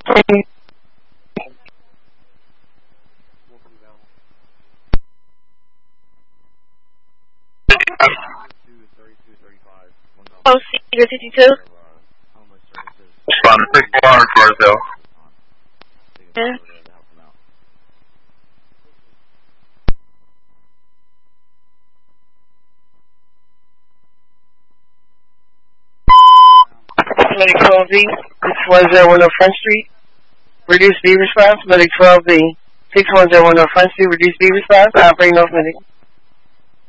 Oh, Cedar 52. Respond to 6-1 Florida. Yeah. Medic 12B, 6101 Front Street. Reduce B response. Medic 12B, 6101 Front Street. Reduce B response. Operating off medic.